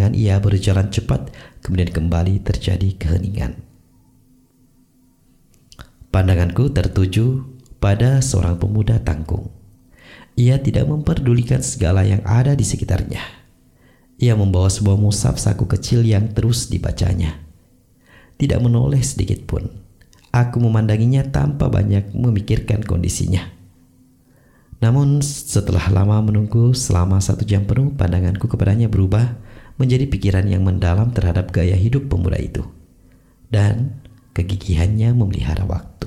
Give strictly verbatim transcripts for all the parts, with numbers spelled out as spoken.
Iring-iringan ia berjalan cepat, kemudian kembali terjadi keheningan. Pandanganku tertuju pada seorang pemuda tanggung. Ia tidak memperdulikan segala yang ada di sekitarnya. Ia membawa sebuah mushaf saku kecil yang terus dibacanya. Tidak menoleh sedikit pun. Aku memandanginya tanpa banyak memikirkan kondisinya. Namun setelah lama menunggu selama satu jam penuh, pandanganku kepadanya berubah menjadi pikiran yang mendalam terhadap gaya hidup pemuda itu dan kegigihannya memelihara waktu.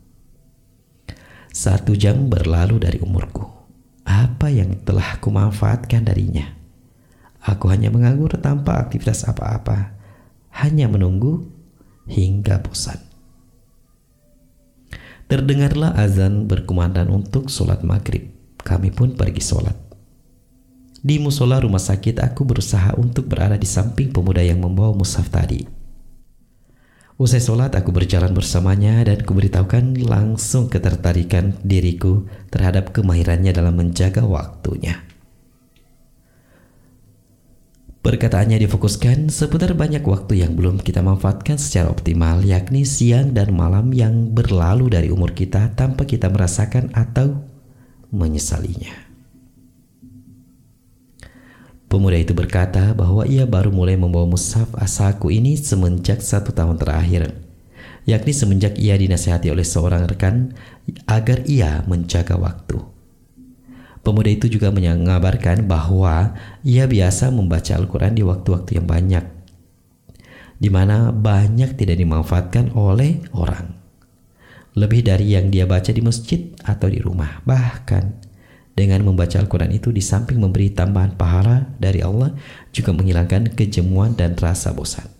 Satu jam berlalu dari umurku. Apa yang telah kumanfaatkan darinya? Aku hanya menganggur tanpa aktivitas apa-apa, hanya menunggu hingga bosan. Terdengarlah azan berkumandang untuk sholat maghrib. Kami pun pergi sholat. Di musola rumah sakit, aku berusaha untuk berada di samping pemuda yang membawa mushaf tadi. Usai sholat, aku berjalan bersamanya dan kuberitahukan langsung ketertarikan diriku terhadap kemahirannya dalam menjaga waktunya. Perkataannya difokuskan seputar banyak waktu yang belum kita manfaatkan secara optimal, yakni siang dan malam yang berlalu dari umur kita tanpa kita merasakan atau menyesalinya. Pemuda itu berkata bahwa ia baru mulai membawa mushaf asaku ini semenjak satu tahun terakhir, yakni semenjak ia dinasihati oleh seorang rekan agar ia menjaga waktu. Pemuda itu juga mengabarkan bahwa ia biasa membaca Al-Quran di waktu-waktu yang banyak, di mana banyak tidak dimanfaatkan oleh orang, lebih dari yang dia baca di masjid atau di rumah. Bahkan dengan membaca Al-Quran itu, di samping memberi tambahan pahala dari Allah, juga menghilangkan kejemuan dan rasa bosan.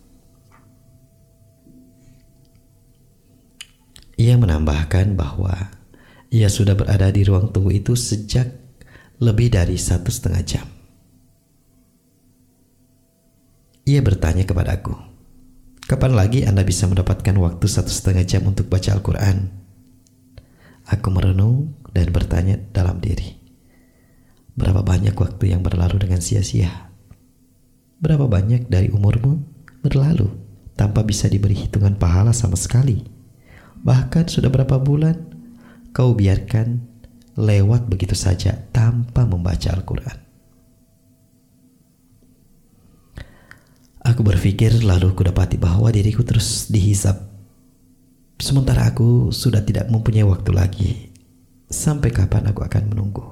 Ia menambahkan bahwa ia sudah berada di ruang tunggu itu sejak lebih dari satu setengah jam. Ia bertanya kepadaku, "Kapan lagi Anda bisa mendapatkan waktu satu setengah jam untuk baca Al-Quran?" Aku merenung dan bertanya dalam diri, berapa banyak waktu yang berlalu dengan sia-sia? Berapa banyak dari umurmu berlalu tanpa bisa diberi hitungan pahala sama sekali? Bahkan sudah berapa bulan kau biarkan lewat begitu saja tanpa membaca Al-Quran? Aku berpikir, lalu kudapati bahwa diriku terus dihisap, sementara aku sudah tidak mempunyai waktu lagi. Sampai kapan aku akan menunggu?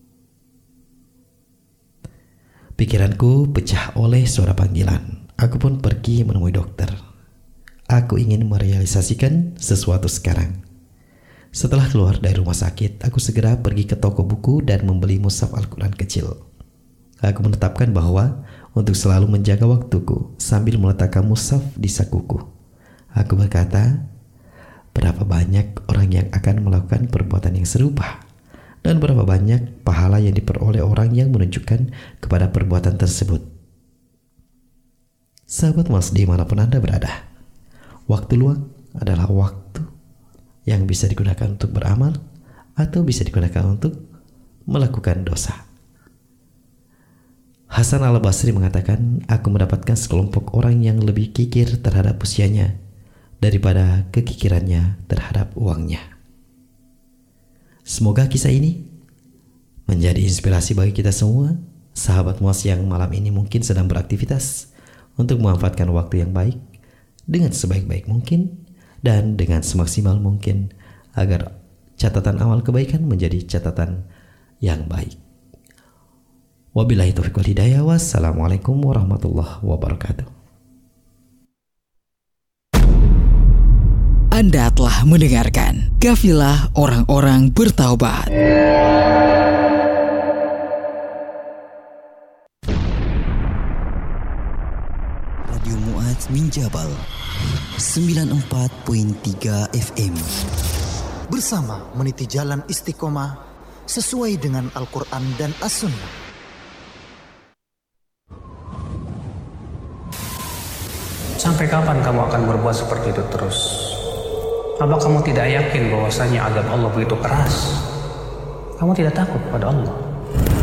Pikiranku pecah oleh suara panggilan. Aku pun pergi menemui dokter. Aku ingin merealisasikan sesuatu sekarang. Setelah keluar dari rumah sakit, aku segera pergi ke toko buku dan membeli mushaf Al-Quran kecil. Aku menetapkan bahwa untuk selalu menjaga waktuku sambil meletakkan mushaf di sakuku. Aku berkata, berapa banyak orang yang akan melakukan perbuatan yang serupa, dan berapa banyak pahala yang diperoleh orang yang menunjukkan kepada perbuatan tersebut. Sahabat Mas, dimanapun Anda berada, waktu luang adalah waktu yang bisa digunakan untuk beramal atau bisa digunakan untuk melakukan dosa. Hasan al-Basri mengatakan, aku mendapatkan sekelompok orang yang lebih kikir terhadap usianya daripada kekikirannya terhadap uangnya. Semoga kisah ini menjadi inspirasi bagi kita semua, sahabat Muas yang malam ini mungkin sedang beraktivitas untuk memanfaatkan waktu yang baik dengan sebaik-baik mungkin dan dengan semaksimal mungkin agar catatan amal kebaikan menjadi catatan yang baik. Wabillahi taufiq wal hidayah. Wassalamualaikum warahmatullahi wabarakatuh. Anda telah mendengarkan Kafilah Orang-Orang Bertaubat. Radio Mu'adz min Jabal sembilan puluh empat koma tiga F M. Bersama meniti jalan istiqomah sesuai dengan Al-Quran dan As-Sunnah. Sampai kapan kamu akan berbuat seperti itu terus? Apa kamu tidak yakin bahwasanya azab Allah begitu keras? Kamu tidak takut pada Allah?